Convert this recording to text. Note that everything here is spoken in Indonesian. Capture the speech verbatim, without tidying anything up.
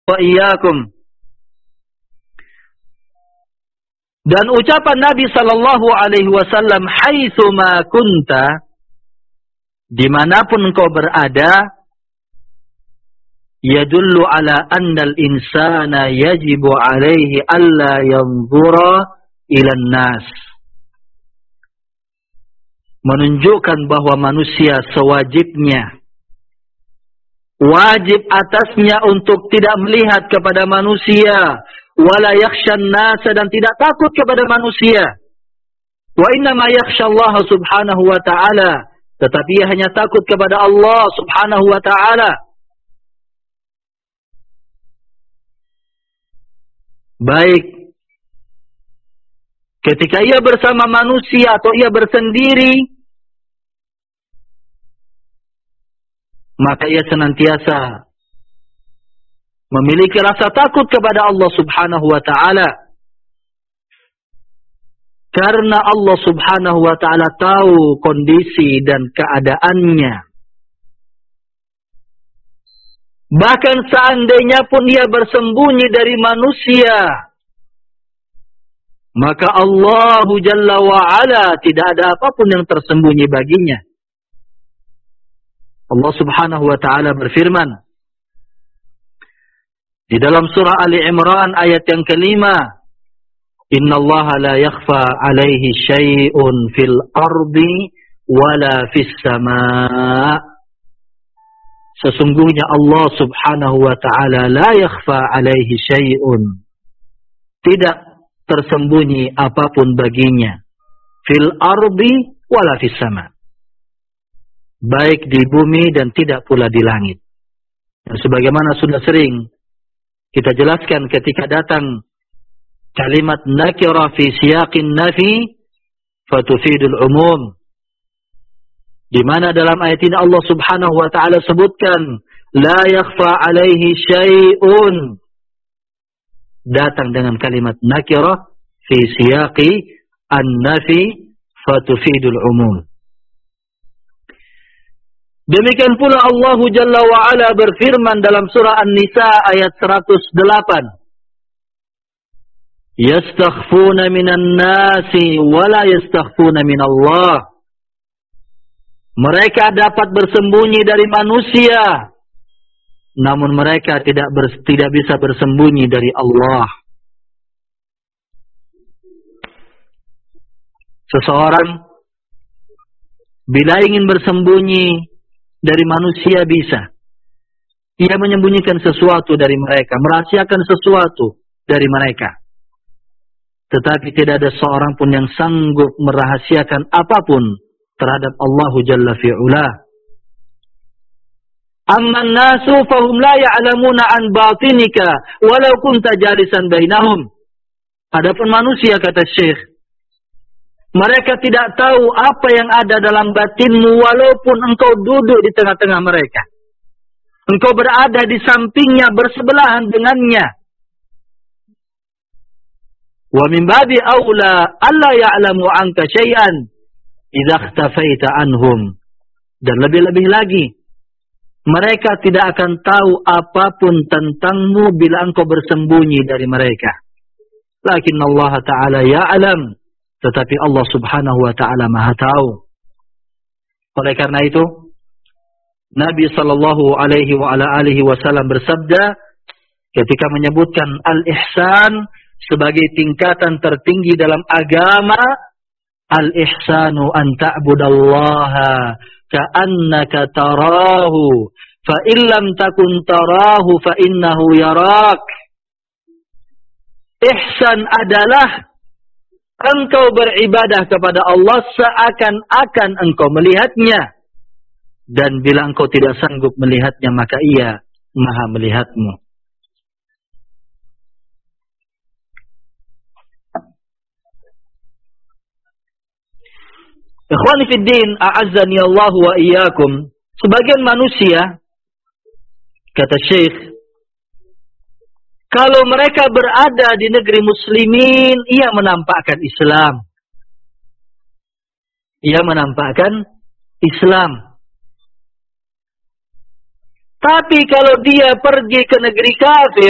wa iyyakum. Dan ucapan Nabi sallallahu alaihi wasallam, haitsu ma kunta, dimanapun engkau berada, yadullu ala annal insana yajibu alaihi alla yanzura ilan nas. Menunjukkan bahwa manusia sewajibnya, wajib atasnya untuk tidak melihat kepada manusia, wala yakhshan nasa, dan tidak takut kepada manusia. Wa inna ma yakhsha Allah subhanahu wa ta'ala, tetapi ia hanya takut kepada Allah subhanahu wa ta'ala. Baik ketika ia bersama manusia atau ia bersendiri, maka ia senantiasa memiliki rasa takut kepada Allah subhanahu wa ta'ala. Karena Allah subhanahu wa ta'ala tahu kondisi dan keadaannya. Bahkan seandainya pun ia bersembunyi dari manusia, maka Allah Jalla wa'ala tidak ada apapun yang tersembunyi baginya. Allah subhanahu wa ta'ala berfirman di dalam surah Ali Imran ayat yang kelima, Inna Allah la yakhfa alaihi syai'un fil ardi wala fis sama'. Sesungguhnya Allah subhanahu wa ta'ala la yakhfa alaihi syai'un, tidak tersembunyi apapun baginya, fil ardi wala fis sama', baik di bumi dan tidak pula di langit. Dan sebagaimana sudah sering kita jelaskan ketika datang kalimat nakirah fi siyaqin nafi fatufidul umum, di mana dalam ayat ini Allah subhanahu wa ta'ala sebutkan la yakhfa alaihi syai'un, datang dengan kalimat nakirah fi siyaqi an-nafi fatufidul umum. Demikian pula Allah Jalla wa'ala berfirman dalam surah An-Nisa ayat seratus delapan. Yastakhfuna minan nasi wala yastakhfuna minallah. Mereka dapat bersembunyi dari manusia, namun mereka tidak ber, tidak bisa bersembunyi dari Allah. Seseorang bila ingin bersembunyi dari manusia bisa. Ia menyembunyikan sesuatu dari mereka, merahasiakan sesuatu dari mereka. Tetapi tidak ada seorang pun yang sanggup merahasiakan apapun terhadap Allah Jalla fi'ula. Amman nasu fahum la ya'lamuna an batinika walau kunta jalisan bainahum. Adapun manusia, kata Syekh, mereka tidak tahu apa yang ada dalam batinmu walaupun engkau duduk di tengah-tengah mereka. Engkau berada di sampingnya, bersebelahan dengannya. Wa min babi aula alla ya'lamu anka syai'an idza ikhtafaita anhum. Dan lebih-lebih lagi, mereka tidak akan tahu apapun tentangmu bila engkau bersembunyi dari mereka. Lakin Allah Ta'ala ya'lam, tetapi Allah subhanahu wa ta'ala maha tahu. Oleh karena itu, Nabi sallallahu alaihi wa ala alihi wasallam bersabda ketika menyebutkan al-ihsan sebagai tingkatan tertinggi dalam agama, al-ihsanu an ta'budallaha ka'annaka tarahu fa illam takun tarahu fa innahu yarak. Ihsan adalah engkau beribadah kepada Allah seakan-akan engkau melihatnya. Dan bila engkau tidak sanggup melihatnya, maka ia maha melihatmu. Ikhwani fid din, a'azzani Allah wa iyyakum. Sebagian manusia, kata Syekh, kalau mereka berada di negeri muslimin, ia menampakkan Islam. Ia menampakkan Islam. Tapi kalau dia pergi ke negeri kafir,